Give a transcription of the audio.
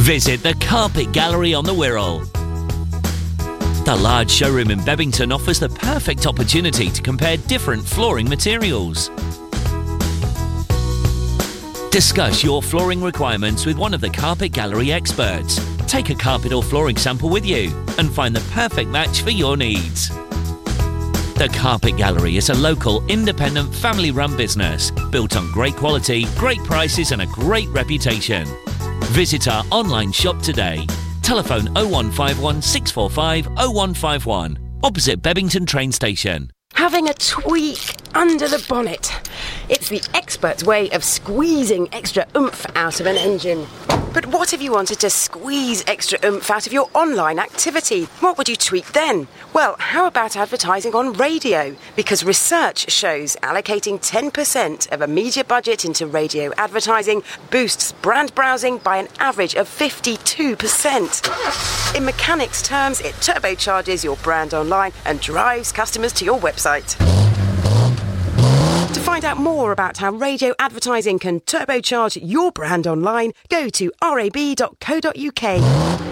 Visit the Carpet Gallery on the Wirral. The large showroom in Bebington offers the perfect opportunity to compare different flooring materials. Discuss your flooring requirements with one of the Carpet Gallery experts. Take a carpet or flooring sample with you and find the perfect match for your needs. The Carpet Gallery is a local, independent, family-run business built on great quality, great prices and a great reputation. Visit our online shop today. Telephone 0151 645 0151, opposite Bebington train station. Having a tweak under the bonnet. It's the expert's way of squeezing extra oomph out of an engine. But what if you wanted to squeeze extra oomph out of your online activity? What would you tweak then? Well, how about advertising on radio? Because research shows allocating 10% of a media budget into radio advertising boosts brand browsing by an average of 52%. In mechanics terms, it turbocharges your brand online and drives customers to your website. To find out more about how radio advertising can turbocharge your brand online, go to rab.co.uk.